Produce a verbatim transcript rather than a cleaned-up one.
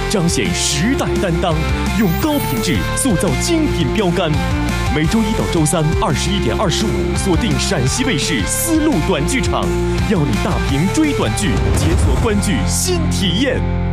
彰显时代担当，用高品质塑造精品标杆。每周一到周三二十一点二十五，锁定陕西卫视丝路短剧场，邀你大屏追短剧，解锁观剧新体验。